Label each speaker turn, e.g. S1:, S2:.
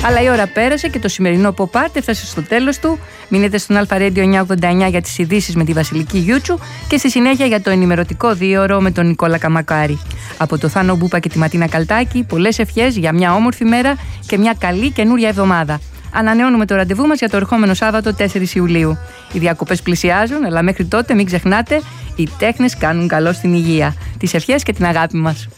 S1: Αλλά η ώρα πέρασε και το σημερινό pop art έφτασε στο τέλος του. Μείνετε στον Αλφα Radio 989 για τις ειδήσεις με τη Βασιλική Γιούτσου και στη συνέχεια για το ενημερωτικό 2ωρο με τον Νικόλα Καμακάρη. Από το Θάνο Μπούπα και τη Ματίνα Καλτάκη, πολλές ευχές για μια όμορφη μέρα και μια καλή καινούρια εβδομάδα. Ανανεώνουμε το ραντεβού μας για το ερχόμενο Σάββατο 4 Ιουλίου. Οι διακοπές πλησιάζουν, αλλά μέχρι τότε μην ξεχνάτε, οι τέχνες κάνουν καλό στην υγεία. Τις ευχές και την αγάπη μας.